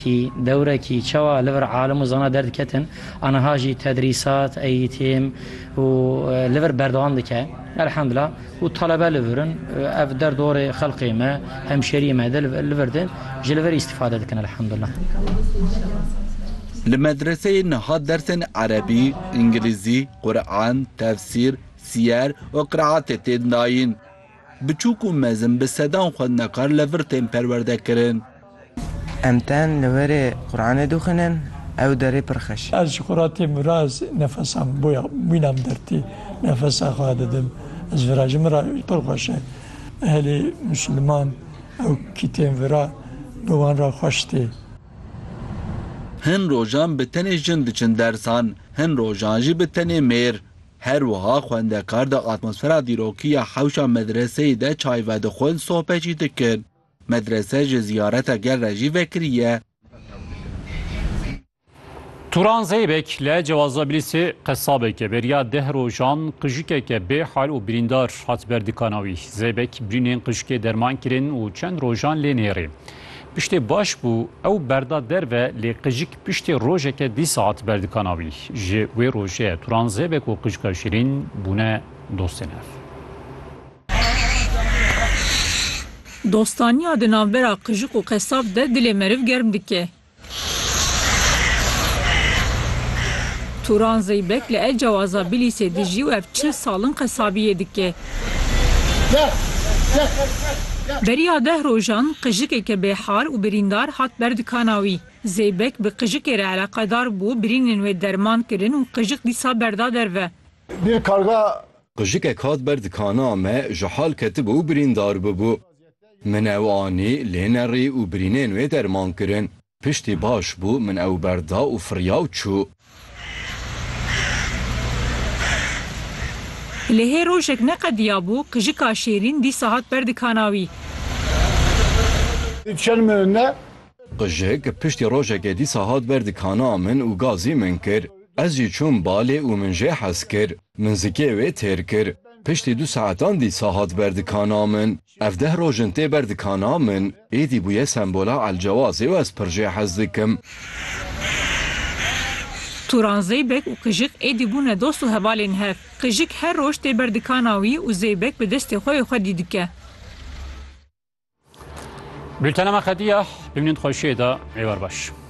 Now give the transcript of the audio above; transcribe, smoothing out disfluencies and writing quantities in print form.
کی دوره کی چوا لور عالم و زنا درد کتن آنها هاجی تدریسات ایتیم و لور بردوام دکه الحمدلله و طلبه لورن اف در دور خلقی ما همشری ما لوردن جلور استفاده دکن الحمدلله. لمدرسه نهاد درس عربي انجليزي قرآن تفسير سير وقراءات تدناين بچوكو مزن بسدان خود نکار لورتين پرورده کرن امتن لوری قرآن دوخنن او داری پرخش از قرآتی مراز نفسم بوینم درتی نفس خواهددم از وراجم را پرخوشه اهل مسلمان او کتیم ورا بوان را خوشتی هن روجان بتنی جند چند درسان هن روجان جی بتنی میر هر وها خوندکار دا اتمسفر دیروکی حوشا مدرسه ده چای و دخون صحبه جی دکن مدرسه جی زیارت اگر رجی وکریه Turan Zeybek le cevazabilisi qesabeke beriya deh rojan qijikeke bê hal û birîndar hat berdikana wî. Zeybek birînên qijikê derman kirin û çend rojan lê nêrê. Piştê baş bû ew berda derve lê qijik piştê rojeke dîsa hat berdikana wî. Ji wê rojê Turan Zeybek û qijika Şîrîn bûne dostên hev. Dostaniya di navbera qijik û qesab de dilê meriv germ dike. Turan Zeybek li el cewaza bilîsê dijî û ev 40 salin qesabiyê dike. Beriya deh rojan qijikeke bêhal û birîndar hat berdikana wî. Zeybek bi qijikê re eleqedar bû birînên wê derman kirin û qijik dîsa berda derve. Bir karga qijikek hat berdikana me ji hal ketibû birîndar bibû. Min ew anî lê nerî û birînên wê derman kirin. Piştî baş bû min ew berda û firyaw çû. Lehê rojek neqediya bû qijika Şêrîn dîsa hat berdikana wî. düşenin önüne Qijik piştî rojekê dîsa hat berdikana min û gazî min kir. Ez jî çûm balê û min jê hez kir. Min zikê wê têr kir. Piştî 2 saetan dîsa hat berdikana min. Ev 10 rojin tê berdikana min êdî bûye sembola elcewazê û ez pir jê hez dikim. Turan Zeybek û qijik êdî bûne dost û hevalên hev. Qijik her roj tê berdikana wî û Zeybek bi destê xwe xwedî dike. Bültenema xediya bimnên xweşiyê de êvar baş.